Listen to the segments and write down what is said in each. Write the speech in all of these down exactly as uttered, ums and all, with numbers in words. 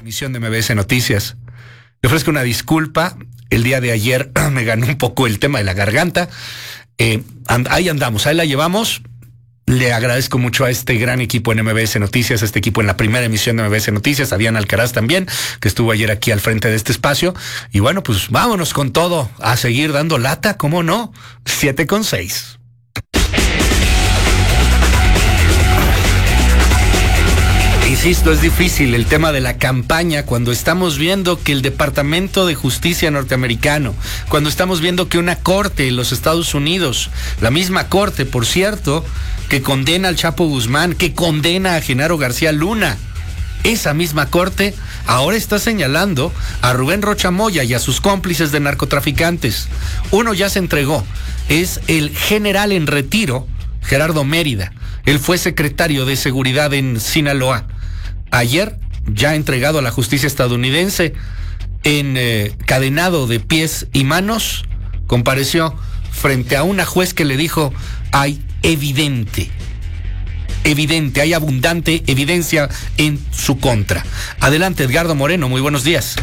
emisión de M B S Noticias. Le ofrezco una disculpa. El día de ayer me ganó un poco el tema de la garganta. Eh, and, ahí andamos, ahí la llevamos. Le agradezco mucho a este gran equipo en M B S Noticias, a este equipo en la primera emisión de M B S Noticias, a Diana Alcaraz también, que estuvo ayer aquí al frente de este espacio. Y bueno, pues vámonos con todo, a seguir dando lata, ¿cómo no? Siete con seis. Insisto, es difícil el tema de la campaña cuando estamos viendo que el Departamento de Justicia norteamericano, cuando estamos viendo que una corte en los Estados Unidos, la misma corte, por cierto, que condena al Chapo Guzmán, que condena a Genaro García Luna, esa misma corte ahora está señalando a Rubén Rocha Moya y a sus cómplices de narcotraficantes. Uno ya se entregó, es el general en retiro, Gerardo Mérida. Él fue secretario de Seguridad en Sinaloa. Ayer, ya entregado a la justicia estadounidense, encadenado eh, de pies y manos, compareció frente a una juez que le dijo: hay evidente, evidente, hay abundante evidencia en su contra. Adelante, Edgardo Moreno, muy buenos días.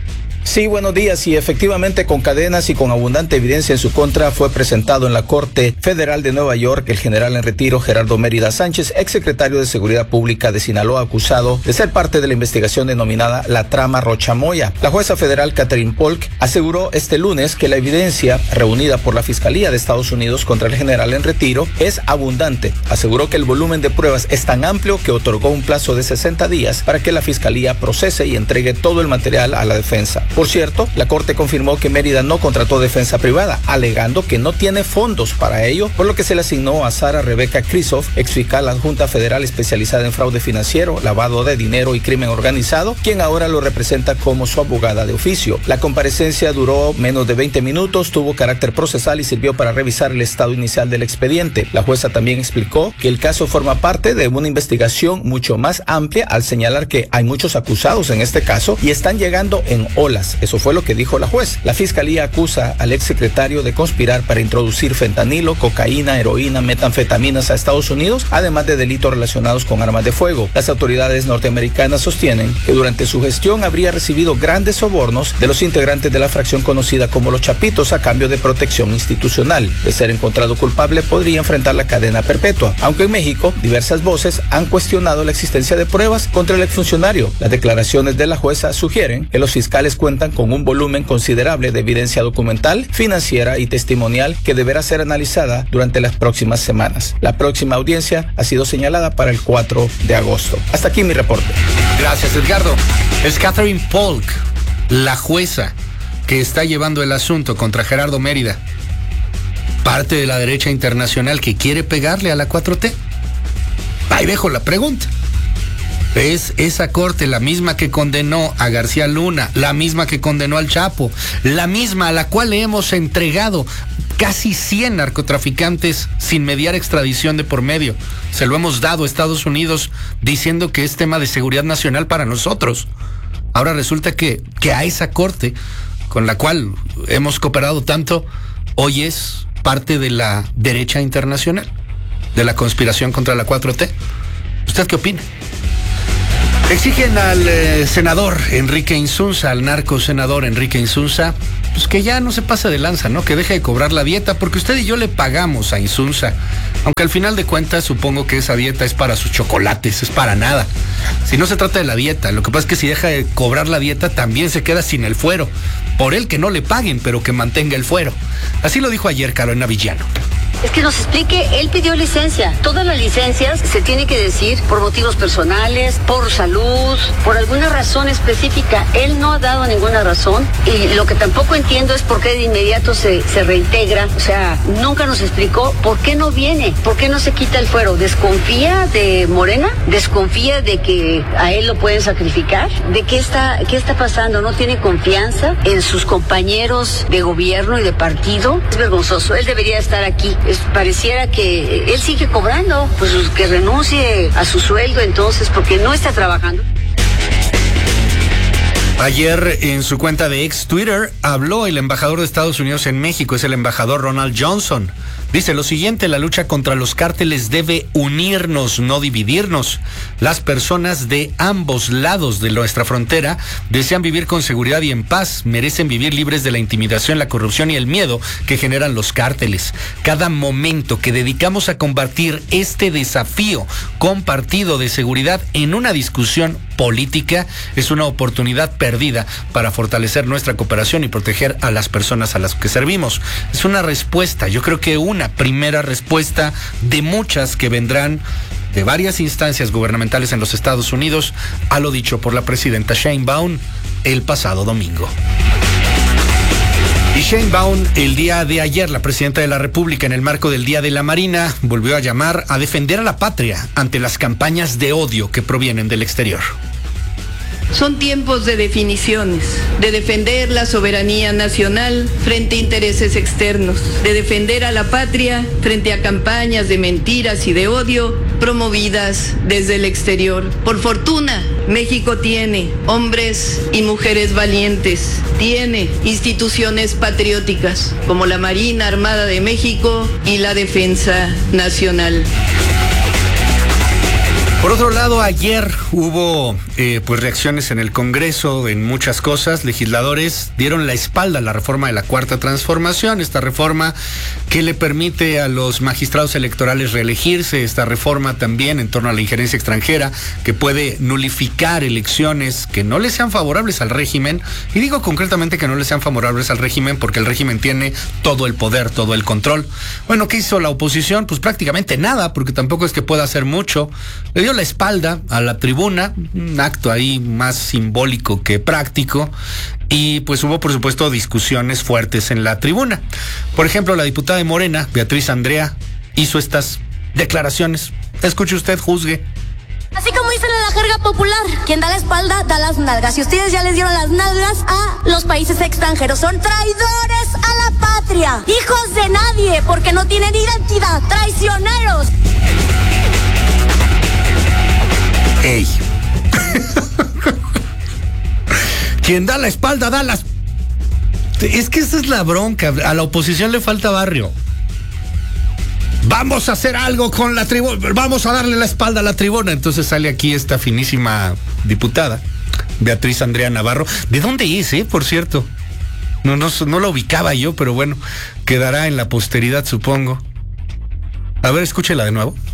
Sí, buenos días. Y efectivamente, con cadenas y con abundante evidencia en su contra, fue presentado en la Corte Federal de Nueva York el general en retiro Gerardo Mérida Sánchez, exsecretario de Seguridad Pública de Sinaloa, acusado de ser parte de la investigación denominada la trama Rocha Moya. La jueza federal Catherine Polk aseguró este lunes que la evidencia reunida por la Fiscalía de Estados Unidos contra el general en retiro es abundante. Aseguró que el volumen de pruebas es tan amplio que otorgó un plazo de sesenta días para que la Fiscalía procese y entregue todo el material a la defensa. Por cierto, la Corte confirmó que Mérida no contrató defensa privada, alegando que no tiene fondos para ello, por lo que se le asignó a Sara Rebeca Krisoff, exfiscal adjunta federal especializada en fraude financiero, lavado de dinero y crimen organizado, quien ahora lo representa como su abogada de oficio. La comparecencia duró menos de veinte minutos, tuvo carácter procesal y sirvió para revisar el estado inicial del expediente. La jueza también explicó que el caso forma parte de una investigación mucho más amplia, al señalar que hay muchos acusados en este caso y están llegando en olas. Eso fue lo que dijo la juez. La fiscalía acusa al exsecretario de conspirar para introducir fentanilo, cocaína, heroína, metanfetaminas a Estados Unidos, además de delitos relacionados con armas de fuego. Las autoridades norteamericanas sostienen que durante su gestión habría recibido grandes sobornos de los integrantes de la fracción conocida como los Chapitos a cambio de protección institucional. De ser encontrado culpable, podría enfrentar la cadena perpetua. Aunque en México, diversas voces han cuestionado la existencia de pruebas contra el exfuncionario. Las declaraciones de la jueza sugieren que los fiscales cuentan con un volumen considerable de evidencia documental, financiera y testimonial que deberá ser analizada durante las próximas semanas. La próxima audiencia ha sido señalada para el cuatro de agosto. Hasta aquí mi reporte. Gracias, Edgardo. Es Catherine Polk, la jueza que está llevando el asunto contra Gerardo Mérida, parte de la derecha internacional que quiere pegarle a la cuatro T. Ahí dejo la pregunta. Es esa corte la misma que condenó a García Luna, la misma que condenó al Chapo, la misma a la cual le hemos entregado casi cien narcotraficantes sin mediar extradición de por medio. Se lo hemos dado a Estados Unidos diciendo que es tema de seguridad nacional para nosotros. Ahora resulta que, que a esa corte con la cual hemos cooperado tanto, hoy es parte de la derecha internacional, de la conspiración contra la cuatro T. ¿Usted qué opina? Exigen al eh, senador Enrique Insunza, al narco senador Enrique Insunza, pues que ya no se pase de lanza, ¿no? Que deje de cobrar la dieta, porque usted y yo le pagamos a Insunza. Aunque al final de cuentas supongo que esa dieta es para sus chocolates, es para nada. Si no se trata de la dieta, lo que pasa es que si deja de cobrar la dieta también se queda sin el fuero. Por él que no le paguen, pero que mantenga el fuero. Así lo dijo ayer Carolina Villano. Es que nos explique, él pidió licencia. Todas las licencias se tiene que decir por motivos personales, por salud, por alguna razón específica. Él no ha dado ninguna razón y lo que tampoco entiendo es por qué de inmediato se, se reintegra. O sea, nunca nos explicó por qué no viene, por qué no se quita el fuero. ¿Desconfía de Morena? ¿Desconfía de que a él lo pueden sacrificar? ¿De qué está, qué está pasando? ¿No tiene confianza en sus compañeros de gobierno y de partido? Es vergonzoso, él debería estar aquí. Es, pareciera que él sigue cobrando, pues que renuncie a su sueldo entonces, porque no está trabajando. Ayer en su cuenta de ex Twitter habló el embajador de Estados Unidos en México, es el embajador Ronald Johnson. Dice lo siguiente: la lucha contra los cárteles debe unirnos, no dividirnos. Las personas de ambos lados de nuestra frontera desean vivir con seguridad y en paz, merecen vivir libres de la intimidación, la corrupción y el miedo que generan los cárteles. Cada momento que dedicamos a combatir este desafío compartido de seguridad en una discusión política es una oportunidad perdida para fortalecer nuestra cooperación y proteger a las personas a las que servimos. Es una respuesta, yo creo que una primera respuesta de muchas que vendrán de varias instancias gubernamentales en los Estados Unidos a lo dicho por la presidenta Sheinbaum el pasado domingo. Y Sheinbaum, el día de ayer, la presidenta de la República, en el marco del Día de la Marina, volvió a llamar a defender a la patria ante las campañas de odio que provienen del exterior. Son tiempos de definiciones, de defender la soberanía nacional frente a intereses externos, de defender a la patria frente a campañas de mentiras y de odio promovidas desde el exterior. Por fortuna, México tiene hombres y mujeres valientes, tiene instituciones patrióticas como la Marina Armada de México y la Defensa Nacional. Por otro lado, ayer hubo eh, pues reacciones en el Congreso en muchas cosas. Legisladores dieron la espalda a la reforma de la Cuarta Transformación, esta reforma que le permite a los magistrados electorales reelegirse, esta reforma también en torno a la injerencia extranjera que puede nulificar elecciones que no le sean favorables al régimen. Y digo concretamente que no le sean favorables al régimen porque el régimen tiene todo el poder, todo el control. Bueno, ¿qué hizo la oposición? Pues prácticamente nada, porque tampoco es que pueda hacer mucho. Le dio la espalda a la tribuna, un acto ahí más simbólico que práctico, y pues hubo por supuesto discusiones fuertes en la tribuna. Por ejemplo, la diputada de Morena, Beatriz Andrea, hizo estas declaraciones. Escuche usted, juzgue. Así como dicen en la jerga popular, quien da la espalda da las nalgas. Y ustedes ya les dieron las nalgas a los países extranjeros. Son traidores a la patria, hijos de nadie, porque no tienen identidad, traicioneros. ¡Ey! Quien da la espalda da las... Es que esa es la bronca. A la oposición le falta barrio. Vamos a hacer algo con la tribuna. Vamos a darle la espalda a la tribuna. Entonces sale aquí esta finísima diputada, Beatriz Andrea Navarro. ¿De dónde es, eh? Por cierto. No, no, no la ubicaba yo, pero bueno, quedará en la posteridad, supongo. A ver, escúchela de nuevo.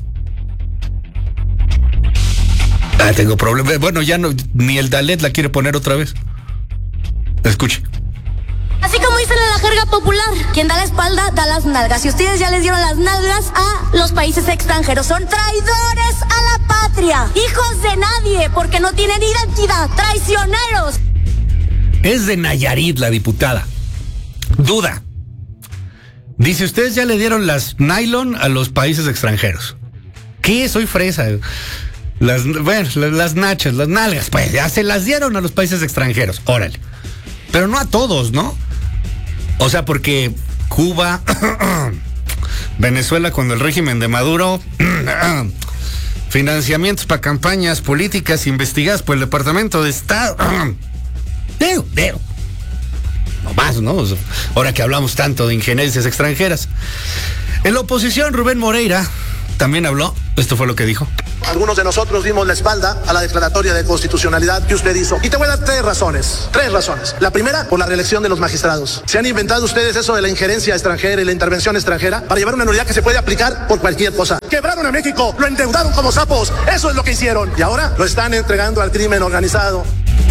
Ah, tengo problemas. Bueno, ya no, ni el Dalet la quiere poner otra vez. Escuche. Así como dicen en la jerga popular, quien da la espalda da las nalgas. Y ustedes ya les dieron las nalgas a los países extranjeros. Son traidores a la patria, hijos de nadie, porque no tienen identidad, traicioneros. Es de Nayarit la diputada. Duda. Dice, ustedes ya le dieron las nylon a los países extranjeros. ¿Qué? Soy fresa. Las, bueno, las nachas, las nalgas, pues ya se las dieron a los países extranjeros, órale. Pero no a todos, ¿no? O sea, porque Cuba, Venezuela con el régimen de Maduro, financiamientos para campañas políticas investigadas por el Departamento de Estado. Deo, deo. No más, ¿no? Ahora que hablamos tanto de injerencias extranjeras. En la oposición, Rubén Moreira también habló. Esto fue lo que dijo. Algunos de nosotros dimos la espalda a la declaratoria de constitucionalidad que usted hizo. Y te voy a dar tres razones. Tres razones. La primera, por la reelección de los magistrados. ¿Se han inventado ustedes eso de la injerencia extranjera y la intervención extranjera para llevar una nulidad que se puede aplicar por cualquier cosa? Quebraron a México, lo endeudaron como sapos. Eso es lo que hicieron. Y ahora lo están entregando al crimen organizado.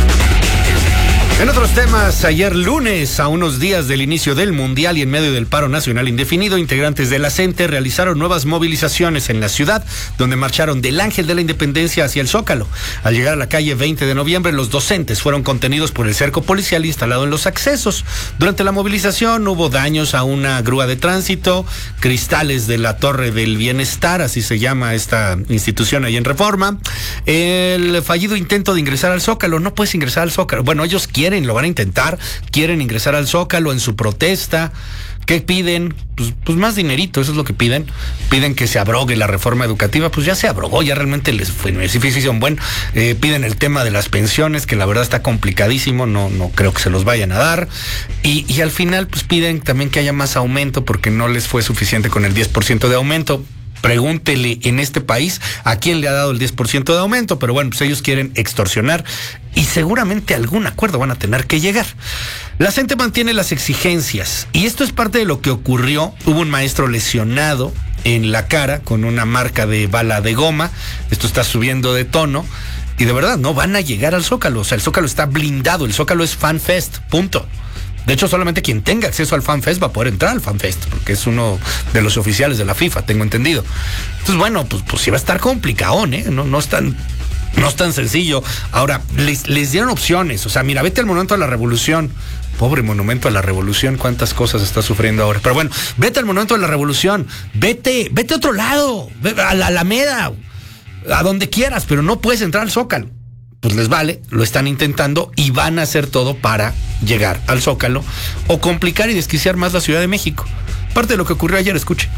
En otros temas, ayer lunes, a unos días del inicio del Mundial y en medio del paro nacional indefinido, integrantes de la CENTE realizaron nuevas movilizaciones en la ciudad, donde marcharon del Ángel de la Independencia hacia el Zócalo. Al llegar a la calle veinte de noviembre, los docentes fueron contenidos por el cerco policial instalado en los accesos. Durante la movilización hubo daños a una grúa de tránsito, cristales de la Torre del Bienestar, así se llama esta institución ahí en Reforma. El fallido intento de ingresar al Zócalo, no puedes ingresar al Zócalo. Bueno, ellos quieren Quieren, lo van a intentar, quieren ingresar al Zócalo en su protesta, ¿Qué piden? Pues, pues más dinerito, eso es lo que piden. Piden que se abrogue la reforma educativa, pues ya se abrogó, ya realmente les fue un buen. Eh, piden el tema de las pensiones, que la verdad está complicadísimo, no, no creo que se los vayan a dar. Y, y al final, pues piden también que haya más aumento, porque no les fue suficiente con el diez por ciento de aumento. Pregúntele en este país a quién le ha dado el diez por ciento de aumento, pero bueno, pues ellos quieren extorsionar y seguramente a algún acuerdo van a tener que llegar. La gente mantiene las exigencias y esto es parte de lo que ocurrió. Hubo un maestro lesionado en la cara con una marca de bala de goma. Esto está subiendo de tono y de verdad no van a llegar al Zócalo. O sea, el Zócalo está blindado, el Zócalo es FanFest, punto. De hecho, solamente quien tenga acceso al FanFest va a poder entrar al FanFest, porque es uno de los oficiales de la FIFA, tengo entendido. Entonces, bueno, pues, pues sí va a estar complicado, ¿eh? No, no es tan, no es tan sencillo. Ahora, les, les dieron opciones. O sea, mira, vete al Monumento a la Revolución. Pobre Monumento a la Revolución, cuántas cosas está sufriendo ahora. Pero bueno, vete al Monumento a la Revolución. Vete, vete a otro lado, a la Alameda, a donde quieras, pero no puedes entrar al Zócalo. Pues les vale, lo están intentando y van a hacer todo para llegar al Zócalo o complicar y desquiciar más la Ciudad de México. Parte de lo que ocurrió ayer, escuche.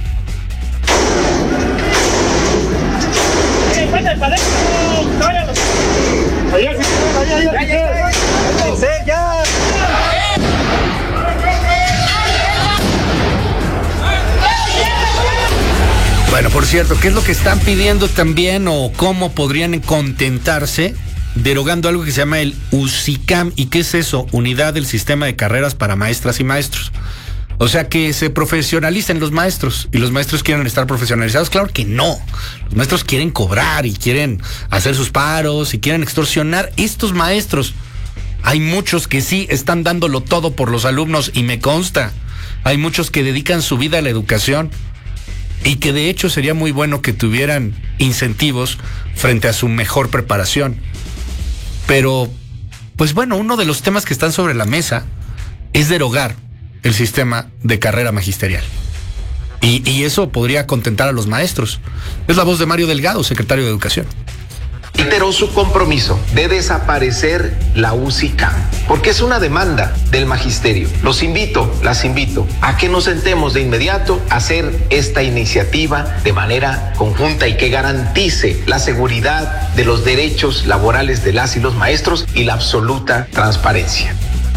Bueno, por cierto, ¿qué es lo que están pidiendo también o cómo podrían contentarse? Derogando algo que se llama el USICAM. ¿Y qué es eso? Unidad del Sistema de Carreras para Maestras y Maestros. O sea, que se profesionalicen los maestros. ¿Y los maestros quieren estar profesionalizados? Claro que no. Los maestros quieren cobrar y quieren hacer sus paros y quieren extorsionar. Estos maestros, hay muchos que sí están dándolo todo por los alumnos y me consta. Hay muchos que dedican su vida a la educación y que de hecho sería muy bueno que tuvieran incentivos frente a su mejor preparación. Pero, pues bueno, uno de los temas que están sobre la mesa es derogar el sistema de carrera magisterial. Y, y eso podría contentar a los maestros. Es la voz de Mario Delgado, secretario de Educación. Reiteró su compromiso de desaparecer la USICAM, porque es una demanda del magisterio. Los invito, las invito a que nos sentemos de inmediato a hacer esta iniciativa de manera conjunta y que garantice la seguridad de los derechos laborales de las y los maestros y la absoluta transparencia.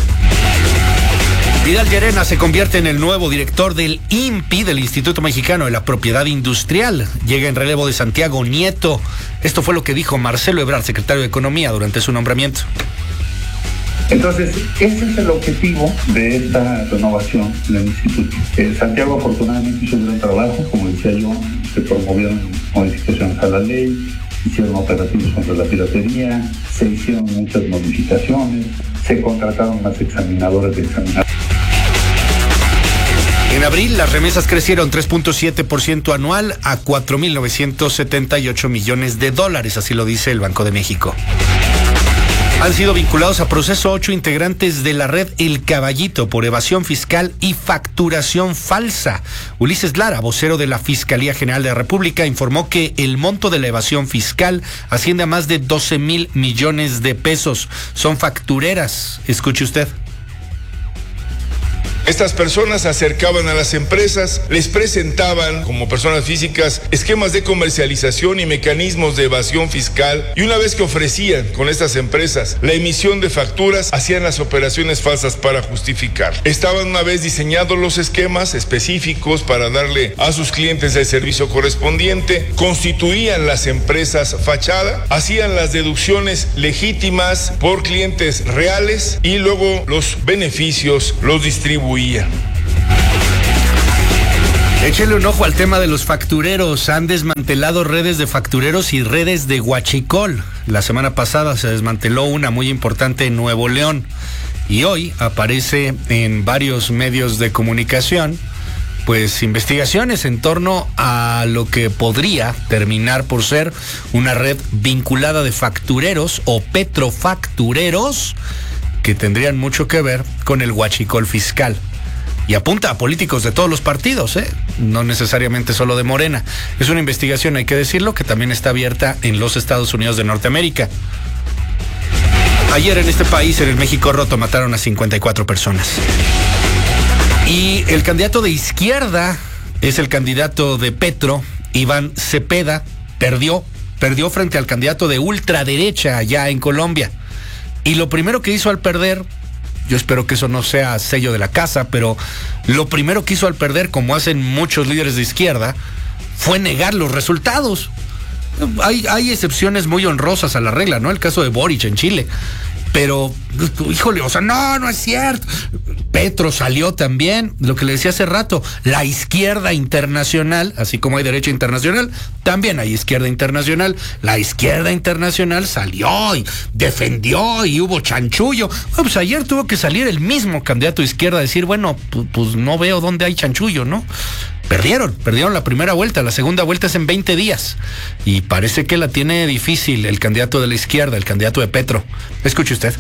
Vidal Llerena se convierte en el nuevo director del I N P I, del Instituto Mexicano de la Propiedad Industrial. Llega en relevo de Santiago Nieto. Esto fue lo que dijo Marcelo Ebrard, secretario de Economía, durante su nombramiento. Entonces, ese es el objetivo de esta renovación del instituto. Eh, Santiago afortunadamente hizo un gran trabajo, como decía yo, se promovieron modificaciones a la ley, hicieron operativos contra la piratería, se hicieron muchas modificaciones, se contrataron más examinadores de examinadores. En abril, las remesas crecieron tres punto siete por ciento anual a cuatro mil novecientos setenta y ocho millones de dólares, así lo dice el Banco de México. Han sido vinculados a proceso ocho integrantes de la red El Caballito por evasión fiscal y facturación falsa. Ulises Lara, vocero de la Fiscalía General de la República, informó que el monto de la evasión fiscal asciende a más de doce mil millones de pesos. Son factureras. Escuche usted. Estas personas se acercaban a las empresas, les presentaban como personas físicas esquemas de comercialización y mecanismos de evasión fiscal, y una vez que ofrecían con estas empresas la emisión de facturas, hacían las operaciones falsas para justificar. Estaban una vez diseñados los esquemas específicos para darle a sus clientes el servicio correspondiente, constituían las empresas fachada, hacían las deducciones legítimas por clientes reales y luego los beneficios los distribuían. Échele un ojo al tema de los factureros. Han desmantelado redes de factureros y redes de huachicol. La semana pasada se desmanteló una muy importante en Nuevo León y hoy aparece en varios medios de comunicación pues investigaciones en torno a lo que podría terminar por ser una red vinculada de factureros o petrofactureros que tendrían mucho que ver con el huachicol fiscal. Y apunta a políticos de todos los partidos, ¿eh? No necesariamente solo de Morena. Es una investigación, hay que decirlo, que también está abierta en los Estados Unidos de Norteamérica. Ayer en este país, en el México roto, mataron a cincuenta y cuatro personas. Y el candidato de izquierda es el candidato de Petro, Iván Cepeda, perdió, perdió frente al candidato de ultraderecha allá en Colombia. Y lo primero que hizo al perder, yo espero que eso no sea sello de la casa, pero lo primero que hizo al perder, como hacen muchos líderes de izquierda, fue negar los resultados. Hay, hay excepciones muy honrosas a la regla, ¿no? El caso de Boric en Chile. Pero, híjole, o sea, no, no es cierto. Petro salió también, lo que le decía hace rato, la izquierda internacional, así como hay derecha internacional, también hay izquierda internacional. La izquierda internacional salió y defendió y hubo chanchullo. Bueno, pues ayer tuvo que salir el mismo candidato de izquierda a decir, bueno, pues, pues no veo dónde hay chanchullo, ¿no? Perdieron, perdieron la primera vuelta, la segunda vuelta es en veinte días. Y parece que la tiene difícil el candidato de la izquierda, el candidato de Petro. Escuche usted.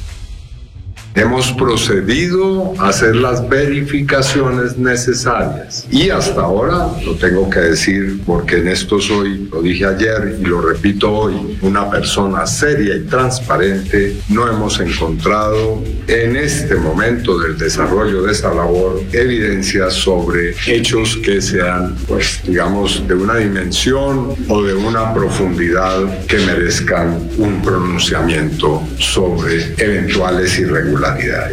Hemos procedido a hacer las verificaciones necesarias y hasta ahora, lo tengo que decir porque en esto soy, lo dije ayer y lo repito hoy, una persona seria y transparente, no hemos encontrado en este momento del desarrollo de esa labor evidencias sobre hechos que sean, pues digamos, de una dimensión o de una profundidad que merezcan un pronunciamiento sobre eventuales irregularidades.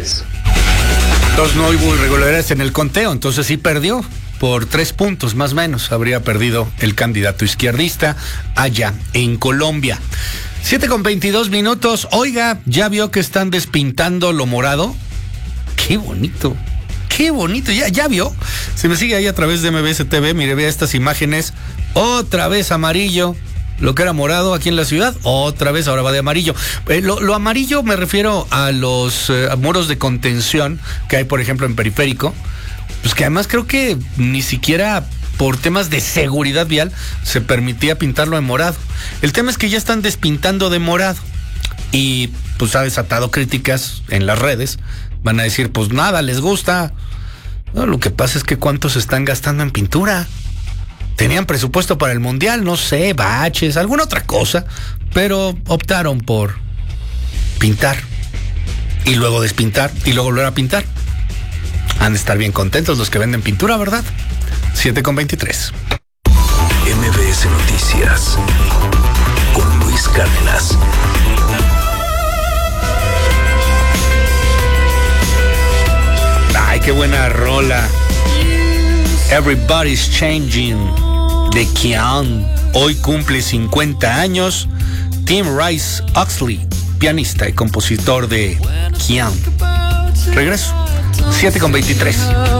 Entonces no hubo irregularidades en el conteo, entonces sí perdió por tres puntos más o menos, habría perdido el candidato izquierdista allá en Colombia. siete con veintidós minutos, oiga, ¿ya vio que están despintando lo morado? ¡Qué bonito! ¡Qué bonito! ¿Ya, ya vio? Si me sigue ahí a través de M B S T V, mire, vea estas imágenes, otra vez amarillo. Lo que era morado aquí en la ciudad, otra vez ahora va de amarillo. Eh, lo, lo amarillo me refiero a los eh, muros de contención que hay, por ejemplo, en Periférico. Pues que además creo que ni siquiera por temas de seguridad vial se permitía pintarlo de morado. El tema es que ya están despintando de morado y pues ha desatado críticas en las redes. Van a decir, pues nada, les gusta. No, lo que pasa es que cuántos están gastando en pintura. Tenían presupuesto para el mundial, no sé, baches, alguna otra cosa, pero optaron por pintar y luego despintar y luego volver a pintar. Han de estar bien contentos los que venden pintura, ¿verdad? siete con veintitrés. M B S Noticias con Luis Cárdenas. Ay, qué buena rola. Everybody's Changing de Kian. Hoy cumple cincuenta años. Tim Rice Oxley, pianista y compositor de Kian. Regreso, siete con veintitrés.